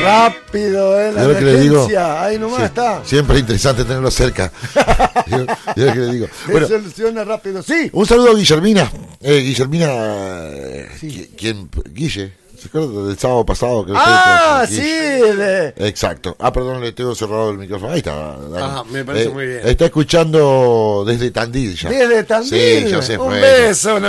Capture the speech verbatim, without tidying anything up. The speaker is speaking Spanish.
Rápido, eh, la Yo lo que le digo, emergencia. Ahí nomás sí, está. siempre es interesante tenerlo cerca. yo, yo lo que le digo. Se Bueno, soluciona rápido, sí. un saludo a Guillermina. Eh, Guillermina, eh, Sí. ¿quién? Guille. ¿Se acuerdan del sábado pasado? Que Ah, ustedes- sí. Le... Exacto. Ah, perdón, le tengo cerrado el micrófono. Ahí está. Dani. Ajá, me parece Eh, muy bien. Está escuchando desde Tandil ya. Desde Tandil. Sí, ya se Un fue. beso.